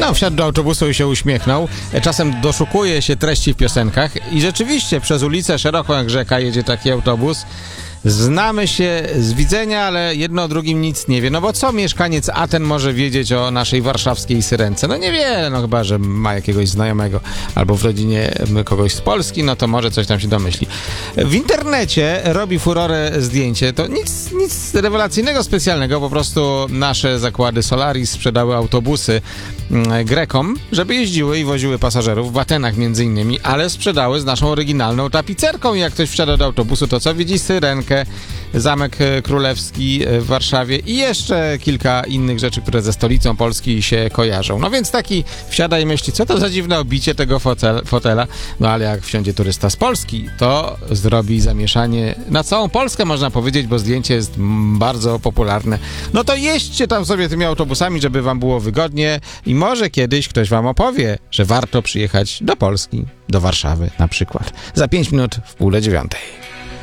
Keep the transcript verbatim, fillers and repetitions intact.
No, wsiadł do autobusu i się uśmiechnął. Czasem doszukuje się treści w piosenkach i rzeczywiście przez ulicę szeroką jak rzeka jedzie taki autobus. Znamy się z widzenia, ale jedno o drugim nic nie wie. No bo co mieszkaniec Aten może wiedzieć o naszej warszawskiej Syrence? No niewiele, no chyba, że ma jakiegoś znajomego albo w rodzinie kogoś z Polski, no to może coś tam się domyśli. W internecie robi furorę zdjęcie. To nic, nic rewelacyjnego, specjalnego. Po prostu nasze zakłady Solaris sprzedały autobusy Grekom, żeby jeździły i woziły pasażerów w Atenach między innymi, ale sprzedały z naszą oryginalną tapicerką i jak ktoś wsiada do autobusu, to co widzi? Syrenkę, Zamek Królewski w Warszawie i jeszcze kilka innych rzeczy, które ze stolicą Polski się kojarzą. No więc taki wsiada i myśli, co to za dziwne obicie tego fotel, fotela. No ale jak wsiądzie turysta z Polski, to zrobi zamieszanie na całą Polskę, można powiedzieć, bo zdjęcie jest bardzo popularne. No to jeźdźcie tam sobie tymi autobusami, żeby wam było wygodnie i może kiedyś ktoś wam opowie, że warto przyjechać do Polski, do Warszawy na przykład. Za pięć minut w pół do dziewiątej.